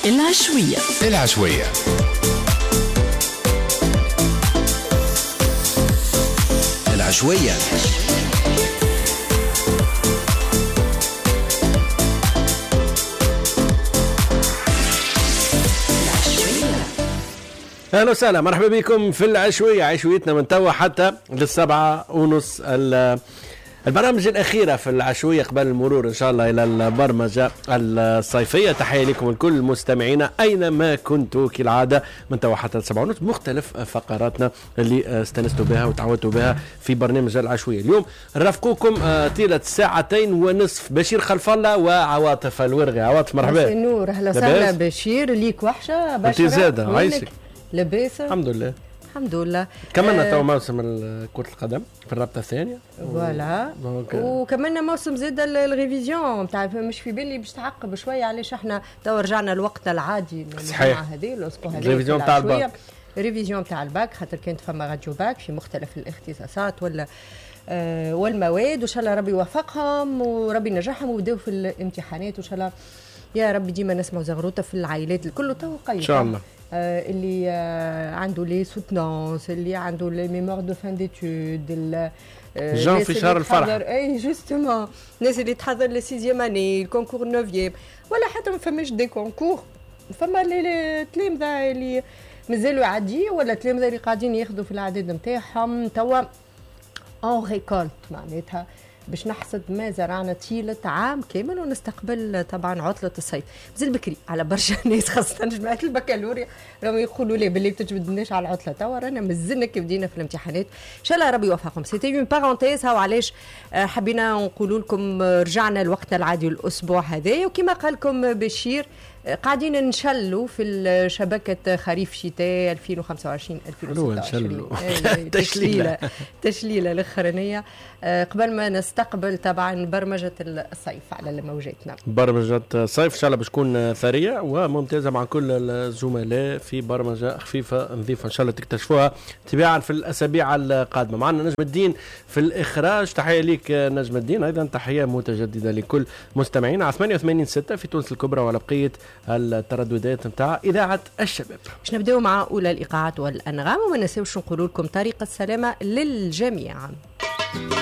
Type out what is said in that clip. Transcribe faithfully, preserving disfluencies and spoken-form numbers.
العشوية العشوية العشوية اهلا وسهلا، مرحبا بكم في العشوية. عشويتنا من توا حتى للسبعة ونص. البرامج الأخيرة في العشوية قبل المرور إن شاء الله إلى البرمجة الصيفية. تحية لكم الكل مستمعينا أينما كنتوا كالعادة من توا حتى السبعة ونص، مختلف فقراتنا اللي استنستوا بها وتعودتوا بها في برنامج العشوية. اليوم نرافقوكم طيلة ساعتين ونصف بشير خلف الله وعواطف الورغي. عواطف مرحبا. نور، أهلا وسهلا بشير، ليك وحشة بشرة. أنت زادة عايشك؟ لاباس الحمد لله الحمد لله. كملنا تو موسم كرة القدم في الرابطة الثانية فوالا و... وكملنا موسم زاد الريفيزيون نتاع مش في بالي باش تعقب شويه، علاش احنا تو رجعنا لوقتنا العادي صحيح هذه الاسبوع هذا الريفيزيون تاع الباك الريفيزيون تاع الباك، خاطر كانت فما راديو باك في مختلف الاختصاصات ولا آه والمواد، وان شاء الله ربي يوفقهم وربي ينجحهم ويبداو في الامتحانات وان شاء الله يا ربي. ديما نسمعوا زغروطه في العائلات الكل تو قيم ان شاء الله. آه اللي آه عنده لي سوتنانس، اللي عنده لي ميموار دو فان ديتود، جان في شهر الفرح. اي جوستومون الناس اللي تحضر لي سيزيام اني الكونكور نوفيام، ولا حتى ما فماش دي كونكور، فما لي تلامذه اللي مازالوا عادي ولا تلامذه اللي قاعدين ياخذوا في الاعداد نتاعهم توا اون ريكولت، معناتها باش نحصد ما زرعنا طيلة عام كامل ونستقبل طبعا عطلة الصيف. مازال بكري على برشا ناس خاصة جماعة البكالوريا راهم يقولوا لي باللي بتجبدناش على العطلة توا، رانا مازلنا كي بدينا في الامتحانات. ان شاء الله ربي يوفقهم. سيتي اون بارونتيز، هاو علاش حبينا نقولوا لكم رجعنا لوقتنا العادي الاسبوع هذا، وكما قال لكم بشير قاعدين نشلوا في شبكة خريف شتاء ألفين وخمسة وعشرين ألفين وستة وعشرين. تشليلة تشليلة الأخرانية قبل ما نستقبل طبعا برمجة الصيف على موجاتنا. برمجة الصيف إن شاء الله باش تكون ثرية وممتازة مع كل الزملاء في برمجة خفيفة نظيفة إن شاء الله تكتشفوها تباعا في الأسابيع القادمة. معنا نجم الدين في الإخراج. تحية ليك نجم الدين. أيضا تحية متجددة لكل مستمعين على ثمانية وثمانين ستة في تونس الكبرى وعلى بقية الترددات نتاع إذاعة الشباب. باش نبداو مع أولى الإيقاعات والأنغام، وما نساوش نقول لكم طريق السلامة للجميع.